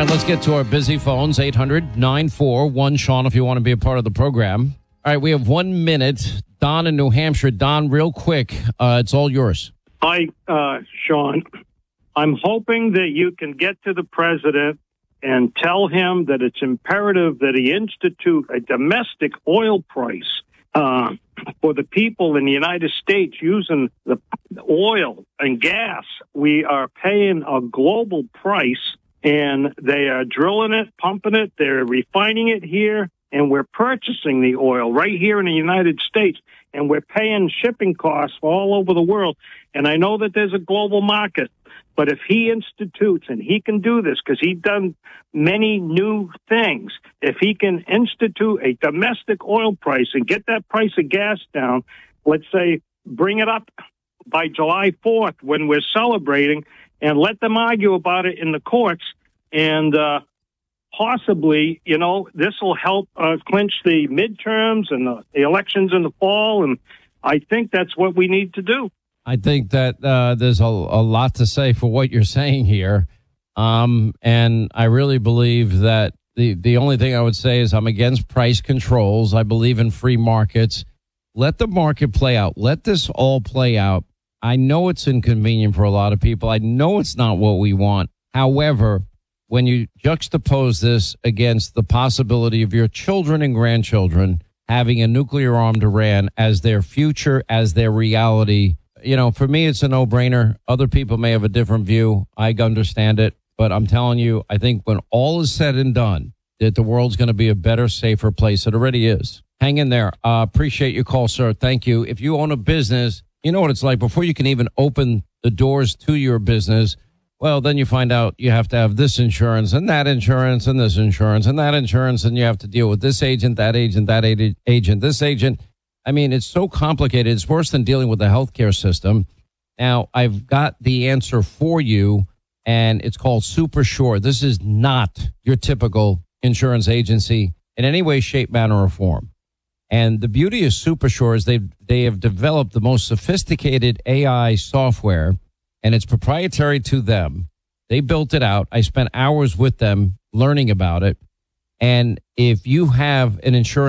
All right, let's get to our busy phones, 800-941-SEAN if you want to be a part of the program. All right, we have 1 minute. Don in New Hampshire. Don, real quick, it's all yours. Hi, Sean. I'm hoping that you can get to the president and tell him that it's imperative that he institute a domestic oil price for the people in the United States using the oil and gas. We are paying a global price, and they are drilling it, pumping it, they're refining it here, and we're purchasing the oil right here in the United States, and we're paying shipping costs all over the world. And I know that there's a global market, but if he institutes, and he can do this because he's done many new things, if he can institute a domestic oil price and get that price of gas down, let's say bring it up by July 4th when we're celebrating, and let them argue about it in the courts, and possibly, this will help clinch the midterms and the elections in the fall, and I think that's what we need to do. I think that there's a lot to say for what you're saying here, and I really believe that the only thing I would say is I'm against price controls. I believe in free markets. Let the market play out. Let this all play out. I know it's inconvenient for a lot of people. I know it's not what we want. However, when you juxtapose this against the possibility of your children and grandchildren having a nuclear-armed Iran as their future, as their reality, for me, it's a no-brainer. Other people may have a different view. I understand it. But I'm telling you, I think when all is said and done, that the world's going to be a better, safer place. It already is. Hang in there. Appreciate your call, sir. Thank you. If you own a business, you know what it's like. Before you can even open the doors to your business, well, then you find out you have to have this insurance and that insurance and this insurance and that insurance, and you have to deal with this agent, that agent, this agent. I mean, it's so complicated. It's worse than dealing with the healthcare system. Now, I've got the answer for you, and it's called Supersure. This is not your typical insurance agency in any way, shape, manner, or form. And the beauty of Supersure is they have developed the most sophisticated AI software, and it's proprietary to them. They built it out. I spent hours with them learning about it. And if you have an insurance